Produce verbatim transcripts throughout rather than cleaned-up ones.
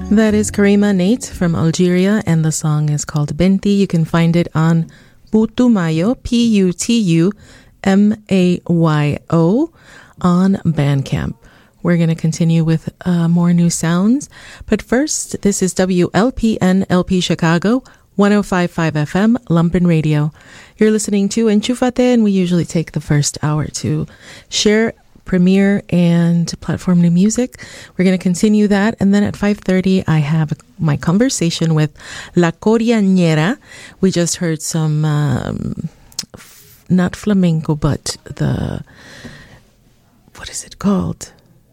That is Karima Nate from Algeria, and the song is called Benti. You can find it on Putumayo, P U T U M A Y O, on Bandcamp. We're going to continue with uh, more new sounds. But first, this is W L P N L P Chicago, one oh five point five F M, Lumpen Radio. You're listening to Enchufate, and we usually take the first hour to share premiere and platform new music. We're going to continue that, and then at five thirty I have my conversation with La Coriañera. We just heard some um, f- not flamenco, but the what is it called?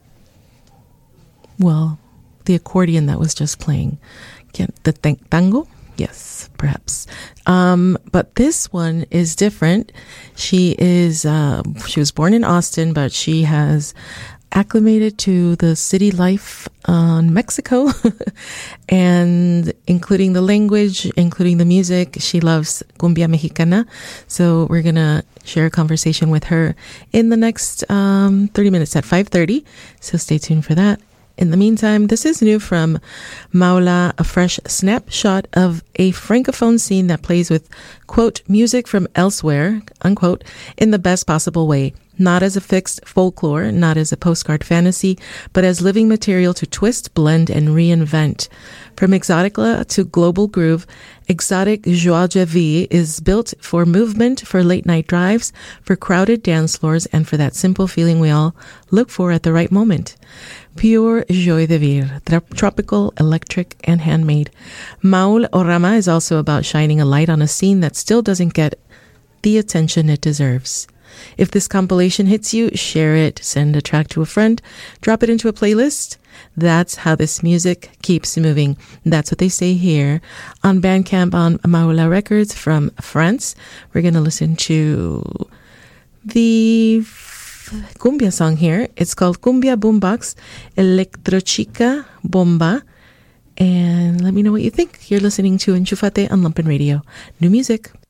Well, the accordion that was just playing. The tango? Yes, perhaps. Um, but this one is different. She is, uh, she was born in Austin, but she has acclimated to the city life uh, in Mexico, and including the language, including the music. She loves cumbia mexicana. So we're going to share a conversation with her in the next um, thirty minutes at five thirty. So stay tuned for that. In the meantime, this is new from Maula, a fresh snapshot of a francophone scene that plays with, quote, music from elsewhere, unquote, in the best possible way. Not as a fixed folklore, not as a postcard fantasy, but as living material to twist, blend, and reinvent. From exotica to global groove, Exotic Joie de Vie is built for movement, for late-night drives, for crowded dance floors, and for that simple feeling we all look for at the right moment. Pure joie de vivre, tropical, electric, and handmade. Maul Orama is also about shining a light on a scene that still doesn't get the attention it deserves. If this compilation hits you, share it, send a track to a friend, drop it into a playlist. That's how this music keeps moving. That's what they say here on Bandcamp on Maula Records from France. We're going to listen to the cumbia song here. It's called Cumbia Boombox Electrochica Bomba. And let me know what you think. You're listening to Enchufate on Lumpen Radio. New music.